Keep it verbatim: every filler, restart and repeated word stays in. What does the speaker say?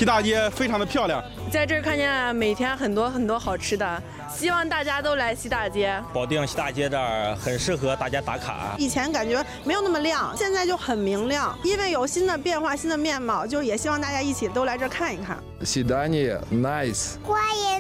西大街非常的漂亮， 在这儿看见每天很多很多好吃的，希望大家都来西大街。 保定西大街这儿很适合大家打卡。 以前感觉没有那么亮，现在就很明亮，因为有新的变化、新的面貌，就也希望大家一起都来这儿看一看。 西大街 nice， 欢迎